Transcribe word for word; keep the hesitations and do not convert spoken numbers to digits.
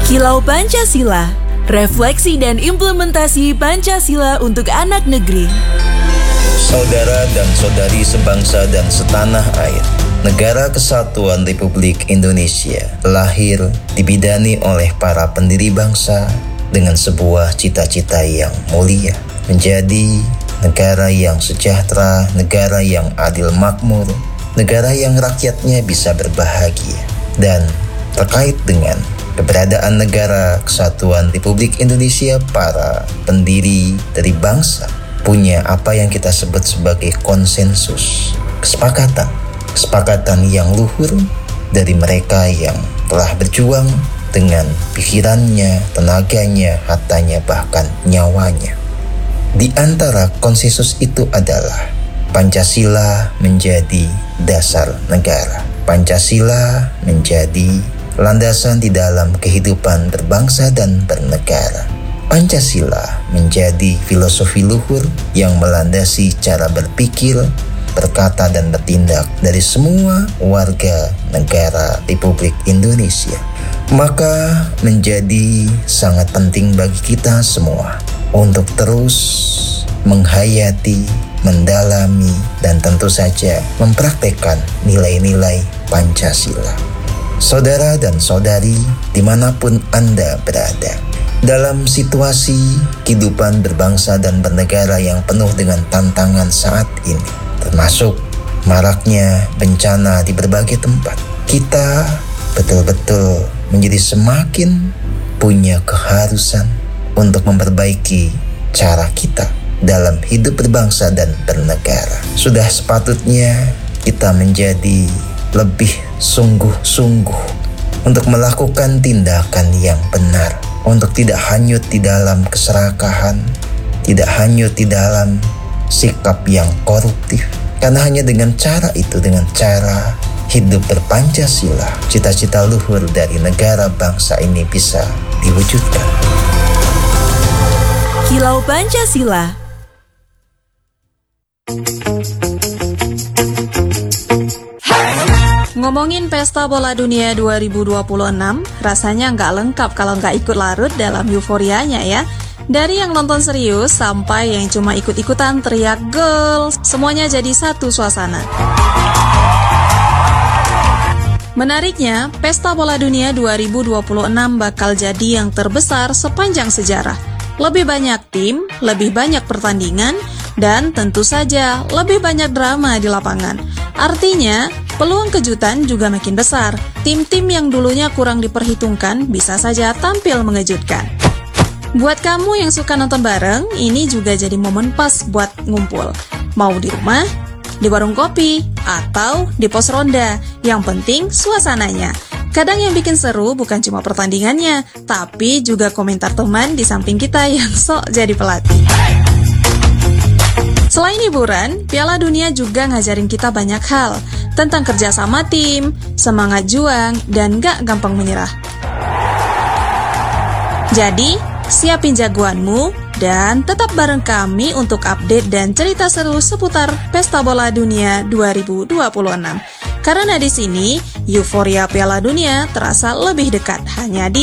Kilau Pancasila, refleksi dan implementasi Pancasila untuk anak negeri. Saudara dan saudari sebangsa dan setanah air, Negara Kesatuan Republik Indonesia lahir dibidani oleh para pendiri bangsa dengan sebuah cita-cita yang mulia, menjadi negara yang sejahtera, negara yang adil makmur, negara yang rakyatnya bisa berbahagia. Dan terkait dengan keberadaan Negara Kesatuan Republik Indonesia, para pendiri dari bangsa punya apa yang kita sebut sebagai konsensus, kesepakatan, kesepakatan yang luhur dari mereka yang telah berjuang dengan pikirannya, tenaganya, hartanya, bahkan nyawanya. Di antara konsensus itu adalah Pancasila menjadi dasar negara. Pancasila menjadi landasan di dalam kehidupan berbangsa dan bernegara. Pancasila menjadi filosofi luhur yang melandasi cara berpikir, berkata dan bertindak dari semua warga negara Republik Indonesia. Maka menjadi sangat penting bagi kita semua untuk terus menghayati, mendalami, dan tentu saja mempraktekkan nilai-nilai Pancasila. Saudara dan saudari dimanapun Anda berada, dalam situasi kehidupan berbangsa dan bernegara yang penuh dengan tantangan saat ini, termasuk maraknya bencana di berbagai tempat, kita betul-betul menjadi semakin punya keharusan untuk memperbaiki cara kita dalam hidup berbangsa dan bernegara. Sudah sepatutnya kita menjadi lebih sungguh-sungguh untuk melakukan tindakan yang benar, untuk tidak hanyut di dalam keserakahan, tidak hanyut di dalam sikap yang koruptif. Karena hanya dengan cara itu, dengan cara hidup berpancasila, cita-cita luhur dari negara bangsa ini bisa diwujudkan. Kilau Pancasila. Ngomongin Pesta Bola Dunia dua ribu dua puluh enam, rasanya nggak lengkap kalau nggak ikut larut dalam euforianya ya. Dari yang nonton serius sampai yang cuma ikut-ikutan teriak gol, semuanya jadi satu suasana. Menariknya, Pesta Bola Dunia dua ribu dua puluh enam bakal jadi yang terbesar sepanjang sejarah. Lebih banyak tim, lebih banyak pertandingan, dan tentu saja lebih banyak drama di lapangan. Artinya, peluang kejutan juga makin besar. Tim-tim yang dulunya kurang diperhitungkan bisa saja tampil mengejutkan. Buat kamu yang suka nonton bareng, ini juga jadi momen pas buat ngumpul. Mau di rumah, di warung kopi, atau di pos ronda. Yang penting suasananya. Kadang yang bikin seru bukan cuma pertandingannya, tapi juga komentar teman di samping kita yang sok jadi pelatih. Selain hiburan, Piala Dunia juga ngajarin kita banyak hal tentang kerjasama tim, semangat juang, dan gak gampang menyerah. Jadi, siapin jagoanmu dan tetap bareng kami untuk update dan cerita seru seputar Pesta Bola Dunia dua ribu dua puluh enam. Karena di sini, euforia Piala Dunia terasa lebih dekat hanya di